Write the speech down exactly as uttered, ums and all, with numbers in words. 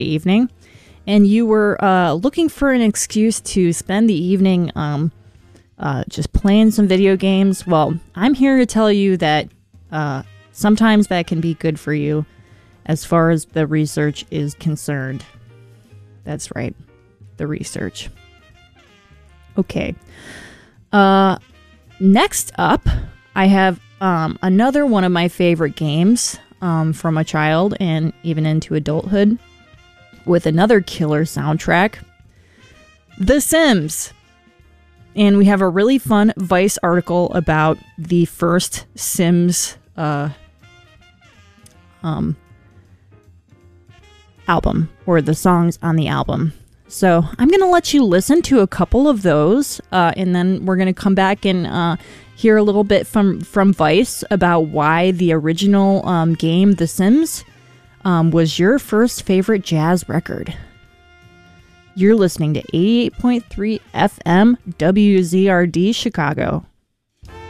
evening, and you were uh, looking for an excuse to spend the evening um, uh, just playing some video games, well, I'm here to tell you that uh, sometimes that can be good for you as far as the research is concerned. That's right, the research. Okay. Uh, next up, I have um, another one of my favorite games um, from a child and even into adulthood with another killer soundtrack, The Sims. And we have a really fun Vice article about the first Sims uh, um, album, or the songs on the album. So I'm going to let you listen to a couple of those, uh, and then we're going to come back and uh, hear a little bit from, from Vice about why the original um, game, The Sims, um, was your first favorite jazz record. You're listening to eighty-eight point three F M W Z R D Chicago.